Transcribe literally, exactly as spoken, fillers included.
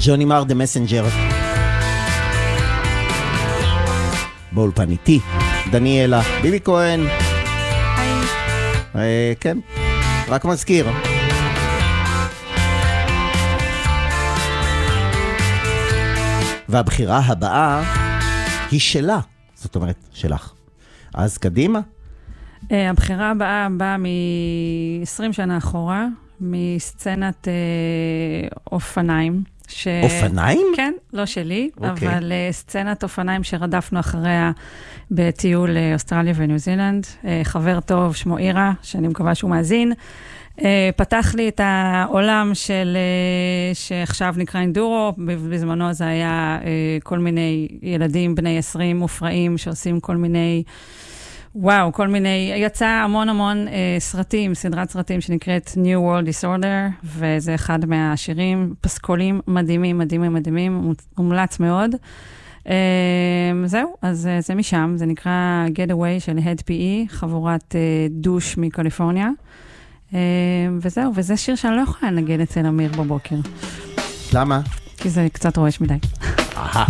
ג'וני מר, The Messenger. באולפן איתי, דניאלה, ביבי כהן. היי. כן, רק מזכיר. והבחירה הבאה היא שלה, זאת אומרת, שלך. אז קדימה. הבחירה הבאה באה מ-עשרים שנה אחורה, מסצנת אופניים. ש... אופניים? כן, לא שלי, okay. אבל uh, סצנת אופניים שרדפנו אחריה בטיול אוסטרליה וניו זילנד. Uh, חבר טוב, שמו אירה, שאני מקווה שהוא מאזין. Uh, פתח לי את העולם של, uh, שעכשיו נקרא אינדורו, בזמנו זה היה uh, כל מיני ילדים בני עשרים מופרעים שעושים כל מיני... וואו, כל מיני, יצא המון המון אה, סרטים, סדרת סרטים שנקראת New World Disorder, וזה אחד מהשירים, פסקולים מדהימים, מדהימים, מדהימים, מומלץ מאוד. אה, זהו, אז אה, זה משם, זה נקרא Getaway של Head פי אי, חבורת אה, דוש מקליפורניה. אה, וזהו, וזה שיר שאני לא יכולה לנגן אצל אמיר בבוקר. למה? כי זה קצת רועש מדי. אהה.